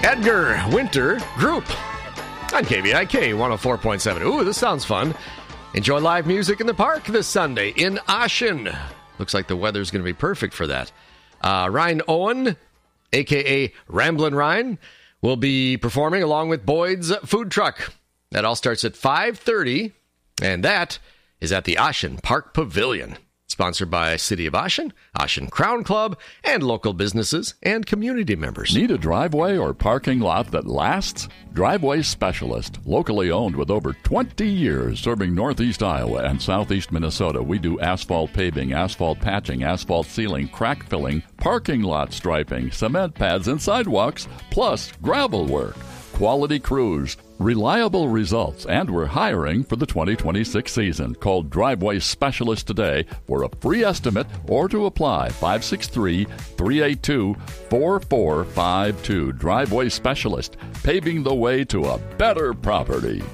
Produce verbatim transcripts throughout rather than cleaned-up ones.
Edgar Winter Group on K V I K one oh four point seven. Ooh, this sounds fun. Enjoy live music in the park this Sunday in Ashen. Looks like the weather's going to be perfect for that. Uh, Ryan Owen, a k a. Ramblin' Ryan, will be performing along with Boyd's Food Truck. That all starts at five thirty, and that is at the Ashen Park Pavilion. Sponsored by City of Ashen, Ashen Crown Club, and local businesses and community members. Need a driveway or parking lot that lasts? Driveway Specialist, locally owned with over twenty years, serving northeast Iowa and southeast Minnesota. We do asphalt paving, asphalt patching, asphalt sealing, crack filling, parking lot striping, cement pads and sidewalks, plus gravel work. Quality crews, reliable results, and we're hiring for the twenty twenty-six season. Call Driveway Specialist today for a free estimate or to apply. five six three, three eight two, four four five two. Driveway Specialist, paving the way to a better property.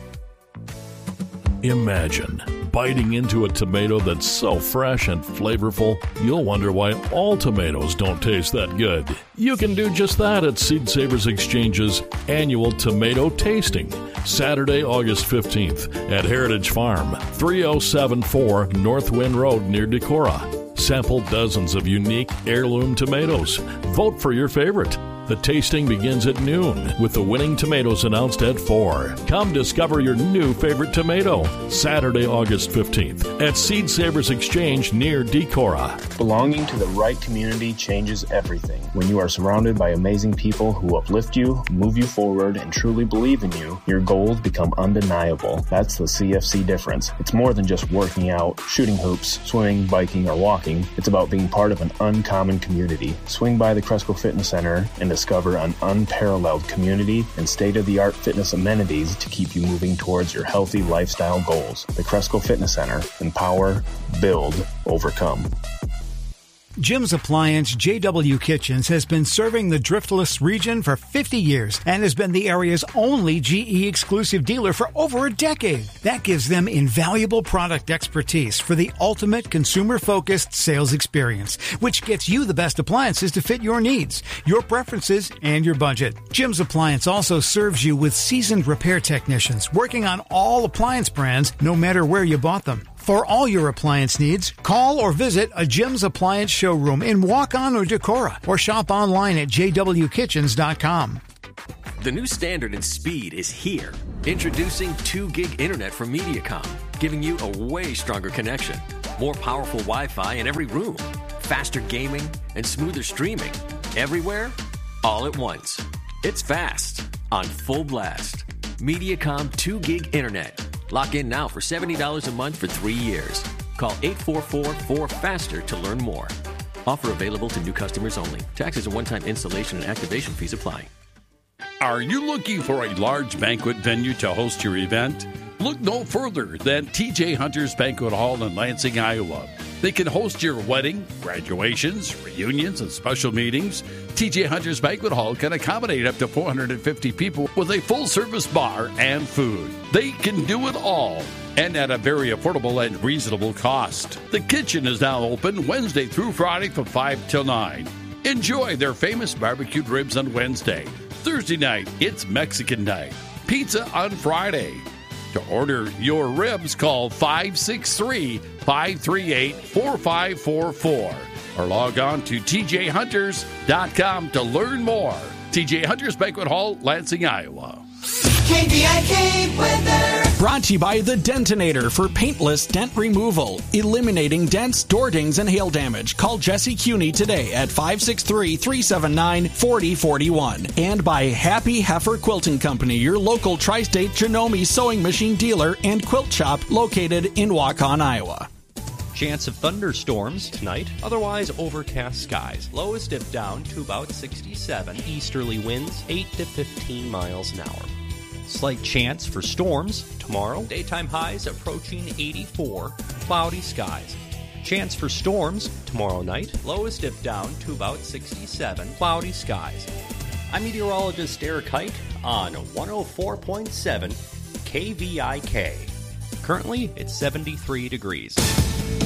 Imagine biting into a tomato that's so fresh and flavorful, you'll wonder why all tomatoes don't taste that good. You can do just that at Seed Savers Exchange's annual tomato tasting, Saturday, August fifteenth at Heritage Farm, three oh seven four North Wind Road near Decorah. Sample dozens of unique heirloom tomatoes. Vote for your favorite. The tasting begins at noon, with the winning tomatoes announced at four. Come discover your new favorite tomato. Saturday, August fifteenth, at Seed Savers Exchange near Decorah. Belonging to the right community changes everything. When you are surrounded by amazing people who uplift you, move you forward, and truly believe in you, your goals become undeniable. That's the C F C difference. It's more than just working out, shooting hoops, swimming, biking, or walking. It's about being part of an uncommon community. Swing by the Cresco Fitness Center and discover an unparalleled community and state-of-the-art fitness amenities to keep you moving towards your healthy lifestyle goals. The Cresco Fitness Center. Empower, build, overcome. Jim's Appliance J W Kitchens has been serving the Driftless region for fifty years and has been the area's only G E exclusive dealer for over a decade. That gives them invaluable product expertise for the ultimate consumer-focused sales experience, which gets you the best appliances to fit your needs, your preferences, and your budget. Jim's Appliance also serves you with seasoned repair technicians working on all appliance brands, no matter where you bought them. For all your appliance needs, call or visit a Jim's Appliance showroom in Waukon or Decorah, or shop online at j w kitchens dot com. The new standard in speed is here. Introducing two gig internet from Mediacom, giving you a way stronger connection, more powerful Wi-Fi in every room, faster gaming, and smoother streaming. Everywhere, all at once. It's fast, on full blast. Mediacom two gig internet. Lock in now for seventy dollars a month for three years. Call eight four four, four FASTER to learn more. Offer available to new customers only. Taxes and one-time installation and activation fees apply. Are you looking for a large banquet venue to host your event? Look no further than T J Hunter's Banquet Hall in Lansing, Iowa. They can host your wedding, graduations, reunions, and special meetings. T J Hunter's Banquet Hall can accommodate up to four hundred fifty people with a full-service bar and food. They can do it all, and at a very affordable and reasonable cost. The kitchen is now open Wednesday through Friday from five till nine. Enjoy their famous barbecued ribs on Wednesday. Thursday night, it's Mexican night. Pizza on Friday. To order your ribs, call five six three, five three eight, four five four four or log on to t j hunters dot com to learn more. T J Hunters Banquet Hall, Lansing, Iowa. K V I K weather. Brought to you by the Dentinator for paintless dent removal, eliminating dents, door dings, and hail damage. Call Jesse Cuney today at five six three, three seven nine, four zero four one. And by Happy Heifer Quilting Company, your local tri-state Janome sewing machine dealer and quilt shop located in Waukon, Iowa. Chance of thunderstorms tonight, otherwise overcast skies. Lowest dip down to about sixty-seven. Easterly winds eight to fifteen miles an hour. Slight chance for storms tomorrow. Daytime highs approaching eighty-four. Cloudy skies. Chance for storms tomorrow night. Lowest dip down to about sixty-seven. Cloudy skies. I'm meteorologist Eric Height on one oh four point seven K V I K. Currently, it's seventy-three degrees.